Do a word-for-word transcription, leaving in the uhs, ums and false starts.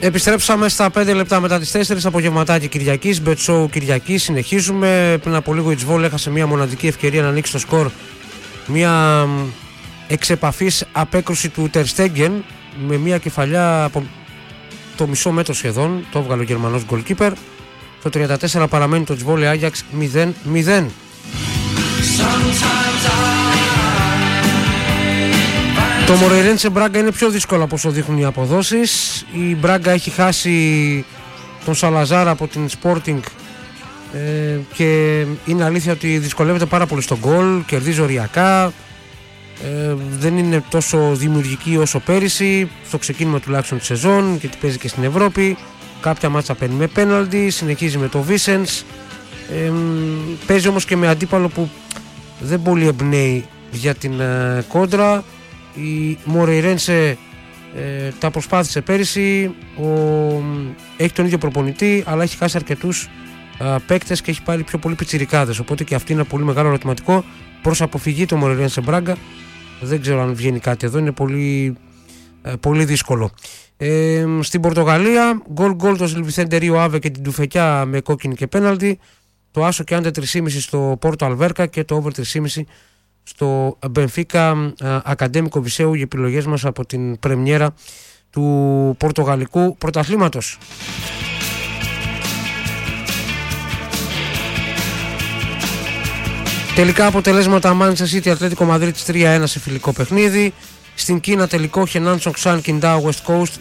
Επιστρέψαμε στα πέντε λεπτά μετά τις τέσσερις, απογευματάκι Κυριακής, Bet Show Κυριακή. Συνεχίζουμε. Πριν από λίγο η Τσβόλ έχασε μια μοναδική ευκαιρία να ανοίξει το σκορ. Μια εξεπαφής απέκρουση του Ter Stegen με μια κεφαλιά από το μισό μέτρο σχεδόν. Το έβγαλε ο Γερμανός goalkeeper. Το τριάντα τέσσερα παραμένει το Τσβόλ Άγιαξ μηδέν μηδέν. Το Moreirense Μπράγκα είναι πιο δύσκολο από όσο δείχνουν οι αποδόσεις. Η Μπράγκα έχει χάσει τον Σαλαζάρ από την Sporting ε, και είναι αλήθεια ότι δυσκολεύεται πάρα πολύ στον γκολ, κερδίζει οριακά, ε, δεν είναι τόσο δημιουργική όσο πέρυσι, στο ξεκίνημα τουλάχιστον τη σεζόν, γιατί παίζει και στην Ευρώπη. Κάποια μάτσα παίρνει με πέναλτι, συνεχίζει με το Βίσενς, ε, παίζει όμως και με αντίπαλο που δεν πολύ εμπνέει για την ε, κόντρα. Η Moreirense ε, τα προσπάθησε πέρυσι, ο, έχει τον ίδιο προπονητή, αλλά έχει χάσει αρκετούς ε, παίκτες και έχει πάρει πιο πολλοί πιτσιρικάδες, οπότε και αυτή είναι ένα πολύ μεγάλο ερωτηματικό προς αποφυγή το Moreirense Μπράγκα. Δεν ξέρω αν βγαίνει κάτι εδώ, είναι πολύ, ε, πολύ δύσκολο. Ε, στην Πορτογαλία, γκολ γκολ το Vicente Rio Ave και την Τουφεκιά με κόκκινη και πέναλτι, το άσο και άντε τρία κόμμα πέντε στο Πόρτο Αλβέρκα και το over τρία κόμμα πέντε στο Μπενφίκα Ακαντέμικο Βισέου, οι επιλογές μας από την πρεμιέρα του Πορτογαλικού πρωταθλήματος. Τελικά αποτελέσματα: Manchester City Ατλέτικο Μαδρίτης τρία ένα σε φιλικό παιχνίδι. Στην Κίνα τελικό Χενάν Τσονγκσάν Κιντάο West Coast